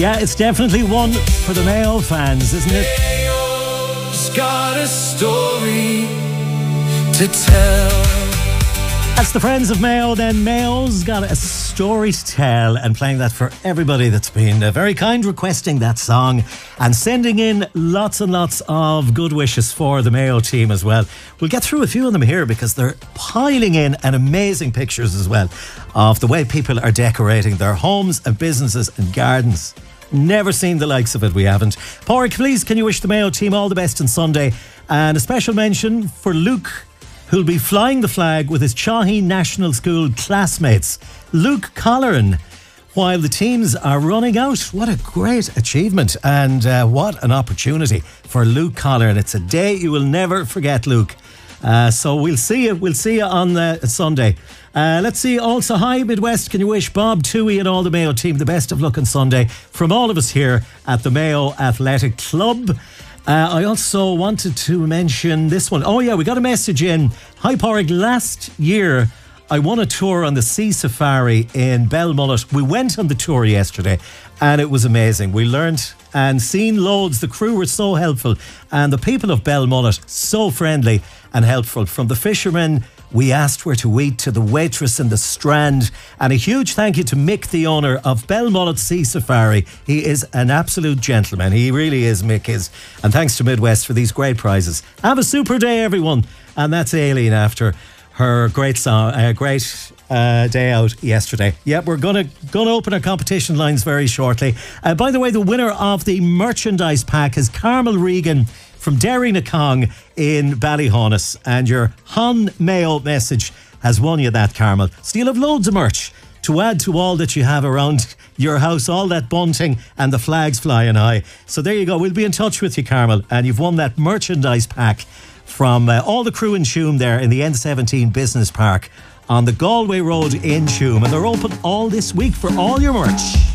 Yeah, it's definitely one for the Mayo fans, isn't it? Mayo's got a story to tell. That's the Friends of Mayo. Then Mayo's got a story to tell, and playing that for everybody that's been very kind, requesting that song and sending in lots and lots of good wishes for the Mayo team as well. We'll get through a few of them here because they're piling in, and amazing pictures as well of the way people are decorating their homes and businesses and gardens. Never seen the likes of it, we haven't. Pádraig, please, can you wish the Mayo team all the best on Sunday? And a special mention for Luke, who'll be flying the flag with his Chaughy National School classmates. Luke Colleran, while the teams are running out. What a great achievement, and what an opportunity for Luke Colleran. It's a day you will never forget, Luke. So we'll see you on Sunday. Let's see also, hi Midwest, can you wish Bob Toohey and all the Mayo team the best of luck on Sunday from all of us here at the Mayo Athletic Club. I also wanted to mention this one. Oh yeah, we got a message in. Hi Pádraig, last year I won a tour on the Sea Safari in Belmullet. We went on the tour yesterday and it was amazing. We learned and seen loads. The crew were so helpful, and the people of Belmullet so friendly and helpful. From the fishermen we asked where to eat to the waitress in the Strand. And a huge thank you to Mick, the owner of Belmullet Sea Safari. He is an absolute gentleman. He really is, Mick is. And thanks to Midwest for these great prizes. Have a super day, everyone. And that's Aileen after her great song, day out yesterday. Yep, we're gonna open our competition lines very shortly. By the way, the winner of the merchandise pack is Carmel Regan from Derrynacong in Ballyhonus, and your Hon Mayo message has won you that, Carmel. So you'll have loads of merch to add to all that you have around your house, all that bunting and the flags flying high. So there you go. We'll be in touch with you, Carmel, and you've won that merchandise pack from all the crew in Tuam there in the N17 Business Park on the Galway Road in Tuam, and they're open all this week for all your merch.